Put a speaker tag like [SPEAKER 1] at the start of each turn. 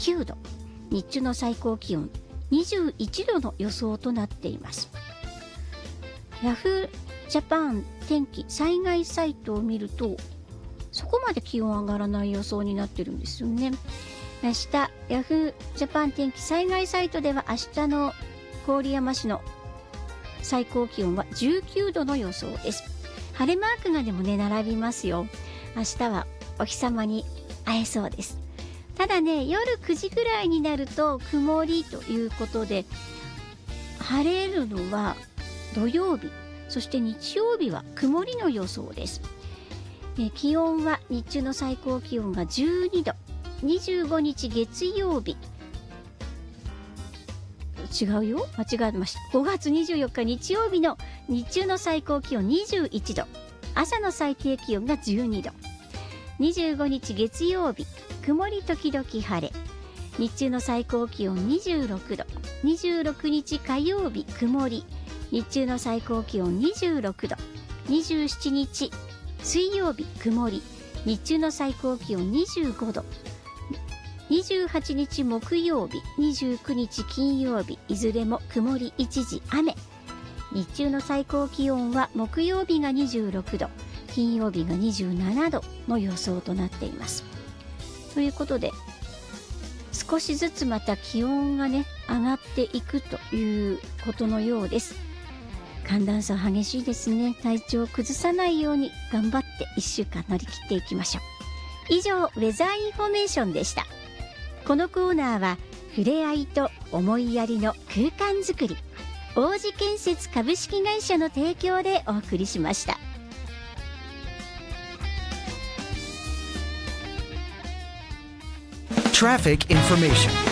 [SPEAKER 1] 19度、日中の最高気温21度の予想となっています。ヤフージャパン天気災害サイトを見ると、そこまで気温上がらない予想になってるんですよね。明日ヤフージャパン天気災害サイトでは、明日の郡山市の最高気温は19度の予想です。晴れマークがでもね並びますよ。明日はお日様に会えそうです。ただね、夜9時ぐらいになると曇りということで、晴れるのは土曜日、そして日曜日は曇りの予想です。気温は日中の最高気温が12度、25日月曜日、違うよ、間違えました。5月24日日曜日の日中の最高気温21度、朝の最低気温が12度。25日月曜日、曇り時々晴れ、日中の最高気温26度。26日火曜日、曇り、日中の最高気温26度。27日水曜日、曇り、日中の最高気温25度。28日木曜日、29日金曜日、いずれも曇り一時雨。日中の最高気温は木曜日が26度、金曜日が27度の予想となっています。ということで、少しずつまた気温がね上がっていくということのようです。寒暖差激しいですね。体調を崩さないように頑張って1週間乗り切っていきましょう。以上、ウェザーインフォメーションでした。このコーナーは触れ合いと思いやりの空間づくり、王子建設株式会社の提供でお送りしました。
[SPEAKER 2] Traffic information.